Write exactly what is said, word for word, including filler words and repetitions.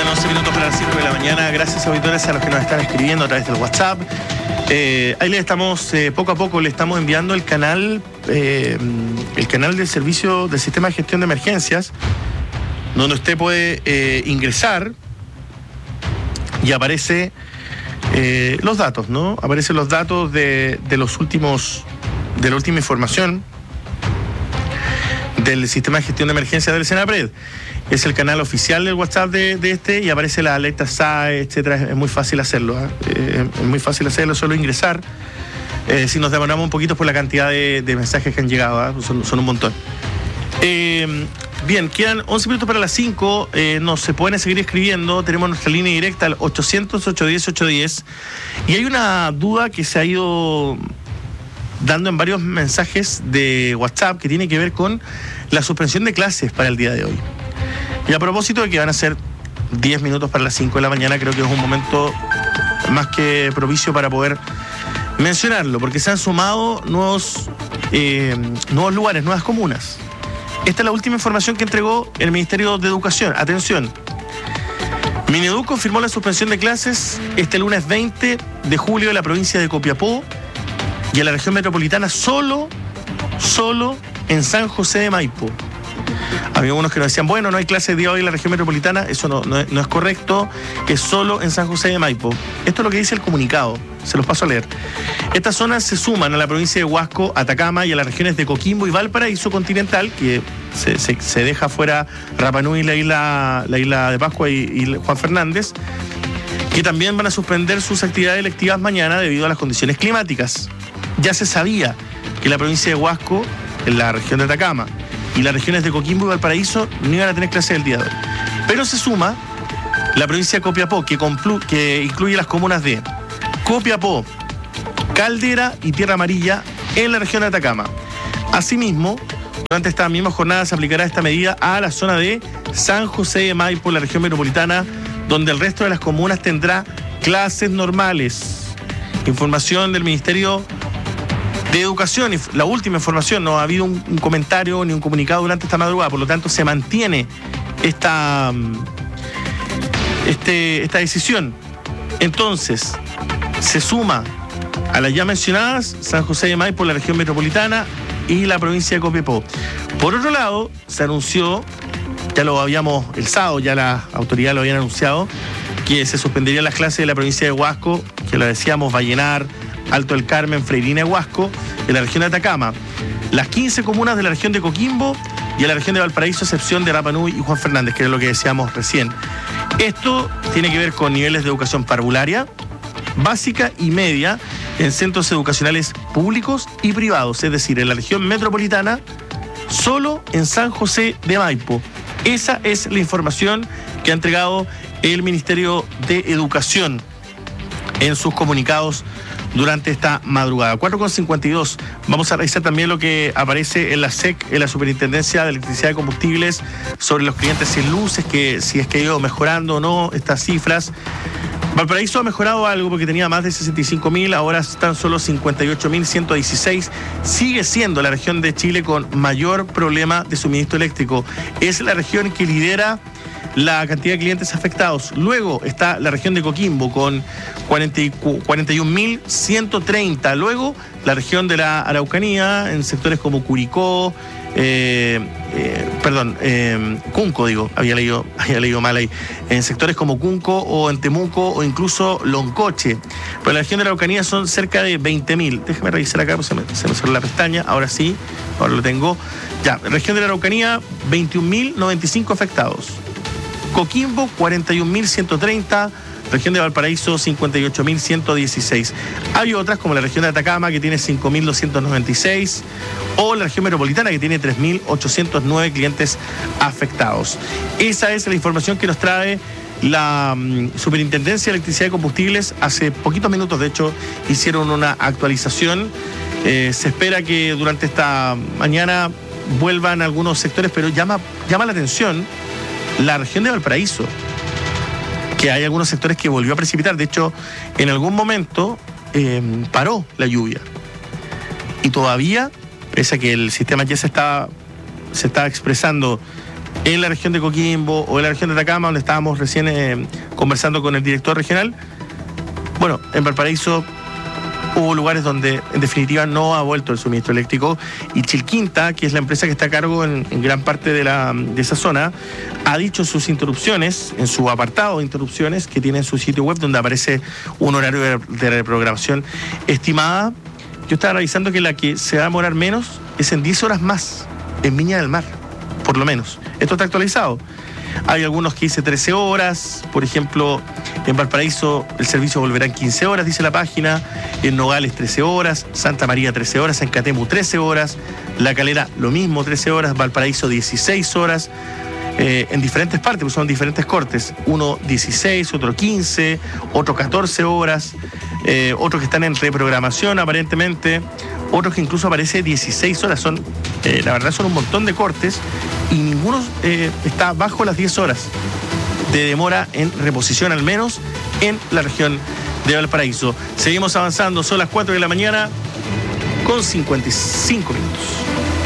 Quedan once minutos para las cinco de la mañana. Gracias, auditores, a los que nos están escribiendo a través del WhatsApp. Eh, ahí le estamos, eh, poco a poco, le estamos enviando el canal, eh, el canal del servicio del sistema de gestión de emergencias, donde usted puede eh, ingresar y aparece eh, los datos, ¿no? Aparecen los datos de, de los últimos, de la última información del sistema de gestión de emergencias del Senapred. Es el canal oficial del WhatsApp de, de este y aparece la alerta S A E, etcétera. Es muy fácil hacerlo, ¿eh? Eh, es muy fácil hacerlo, solo ingresar. Eh, si nos demoramos un poquito por la cantidad de, de mensajes que han llegado, ¿eh? son, son un montón. Eh, bien, quedan once minutos para las cinco. Eh, nos se pueden seguir escribiendo. Tenemos nuestra línea directa al ochocientos, ochocientos diez, ochocientos diez. Y hay una duda que se ha ido dando en varios mensajes de WhatsApp que tiene que ver con la suspensión de clases para el día de hoy. Y a propósito de que van a ser diez minutos para las cinco de la mañana, creo que es un momento más que propicio para poder mencionarlo, porque se han sumado nuevos, eh, nuevos lugares, nuevas comunas. Esta es la última información que entregó el Ministerio de Educación. Atención. Mineduc confirmó la suspensión de clases este lunes veinte de julio en la provincia de Copiapó y en la región metropolitana solo, solo en San José de Maipo. Había unos que nos decían, bueno, no hay clases de hoy en la región metropolitana. Eso no, no, no es correcto, es solo en San José de Maipo. Esto es lo que dice el comunicado, se los paso a leer. Estas zonas se suman a la provincia de Huasco, Atacama y a las regiones de Coquimbo y Valparaíso continental, que se, se, se deja fuera Rapa Nui, la isla, la isla de Pascua y, y Juan Fernández, que también van a suspender sus actividades electivas mañana debido a las condiciones climáticas. Ya se sabía que la provincia de Huasco, en la región de Atacama, y las regiones de Coquimbo y Valparaíso no iban a tener clases el día de hoy. Pero se suma la provincia de Copiapó, que, complu- que incluye las comunas de Copiapó, Caldera y Tierra Amarilla en la región de Atacama. Asimismo, durante esta misma jornada se aplicará esta medida a la zona de San José de Maipo, la región metropolitana, donde el resto de las comunas tendrá clases normales. Información del Ministerio de Educación, y la última información, no ha habido un, un comentario ni un comunicado durante esta madrugada, por lo tanto se mantiene esta, este, esta decisión. Entonces, se suma a las ya mencionadas San José de Maipo, la región metropolitana y la provincia de Copiapó. Por otro lado, se anunció, ya lo habíamos, el sábado ya las autoridades lo habían anunciado, que se suspenderían las clases de la provincia de Huasco, que lo decíamos, Vallenar, Alto del Carmen, Freirina y Huasco, en la región de Atacama, las quince comunas de la región de Coquimbo y en la región de Valparaíso, a excepción de Rapa Nui y Juan Fernández, que era lo que decíamos recién. Esto tiene que ver con niveles de educación parvularia, básica y media, en centros educacionales públicos y privados, es decir, en la región metropolitana, solo en San José de Maipo. Esa es la información que ha entregado el Ministerio de Educación en sus comunicados durante esta madrugada. cuatro con cincuenta y dos. Vamos a revisar también lo que aparece en la S E C, en la Superintendencia de Electricidad y Combustibles, sobre los clientes sin luces, que si es que ha ido mejorando o no estas cifras. Valparaíso ha mejorado algo porque tenía más de sesenta y cinco mil, ahora están solo cincuenta y ocho mil ciento dieciséis. Sigue siendo la región de Chile con mayor problema de suministro eléctrico. Es la región que lidera la cantidad de clientes afectados. Luego está la región de Coquimbo con cuarenta y un mil ciento treinta. Luego la región de la Araucanía en sectores como Curicó, eh, eh, perdón, eh, Cunco, digo, había leído, había leído mal ahí, en sectores como Cunco o en Temuco o incluso Loncoche. Pero la región de la Araucanía son cerca de veinte mil. Déjame revisar acá, pues se me, se me cerró la pestaña. Ahora sí, ahora lo tengo. Ya, región de la Araucanía, veintiún mil noventa y cinco afectados. Coquimbo, cuarenta y un mil ciento treinta, región de Valparaíso, cincuenta y ocho mil ciento dieciséis. Hay otras, como la región de Atacama, que tiene cinco mil doscientos noventa y seis, o la región metropolitana, que tiene tres mil ochocientos nueve clientes afectados. Esa es la información que nos trae la um, Superintendencia de Electricidad y Combustibles. Hace poquitos minutos, de hecho, hicieron una actualización. Eh, se espera que durante esta mañana vuelvan algunos sectores, pero llama, llama la atención la región de Valparaíso, que hay algunos sectores que volvió a precipitar. De hecho, en algún momento eh, paró la lluvia. Y todavía, pese a que el sistema ya se está, se está expresando en la región de Coquimbo o en la región de Atacama, donde estábamos recién eh, conversando con el director regional. Bueno, en Valparaíso hubo lugares donde en definitiva no ha vuelto el suministro eléctrico, y Chilquinta, que es la empresa que está a cargo en, en gran parte de, la, de esa zona, ha dicho en sus interrupciones, en su apartado de interrupciones que tiene en su sitio web, donde aparece un horario de, de reprogramación estimada. Yo estaba revisando que la que se va a demorar menos es en diez horas más, en Viña del Mar, por lo menos. Esto está actualizado. Hay algunos que dice trece horas, por ejemplo, en Valparaíso el servicio volverá en quince horas, dice la página, en Nogales trece horas, Santa María trece horas, en Catemu trece horas, La Calera lo mismo, trece horas, Valparaíso dieciséis horas, eh, en diferentes partes, porque son diferentes cortes, uno dieciséis, otro quince, otro catorce horas, eh, otros que están en reprogramación aparentemente, otros que incluso aparece dieciséis horas, son, eh, la verdad son un montón de cortes, y ninguno eh, está bajo las diez horas de demora en reposición, al menos en la región de Valparaíso. Seguimos avanzando, son las cuatro de la mañana con cincuenta y cinco minutos.